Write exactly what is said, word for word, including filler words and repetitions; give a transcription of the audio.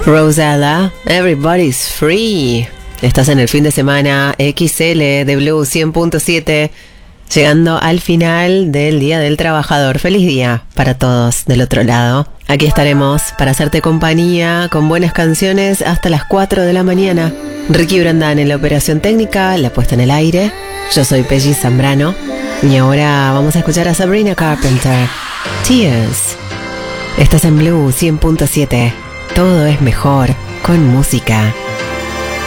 Rosella, Everybody's Free. Estás en el fin de semana X L de Blue cien punto siete, llegando al final del Día del Trabajador. Feliz día para todos del otro lado. Aquí estaremos para hacerte compañía con buenas canciones hasta las cuatro de la mañana. Ricky Brandán en la operación técnica, la puesta en el aire. Yo soy Peggy Zambrano y ahora vamos a escuchar a Sabrina Carpenter. Tears. Estás en Blue cien punto siete. Todo es mejor con música.